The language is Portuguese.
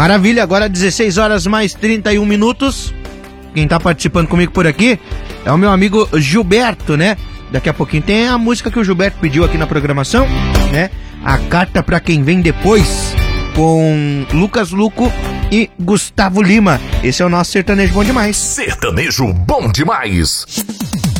Maravilha, agora 16 horas mais 31 minutos. Quem tá participando comigo por aqui é o meu amigo Gilberto, né? Daqui a pouquinho tem a música que o Gilberto pediu aqui na programação, né? A Carta Pra Quem Vem Depois, com Lucas Luco e Gustavo Lima. Esse é o nosso Sertanejo Bom Demais. Sertanejo Bom Demais.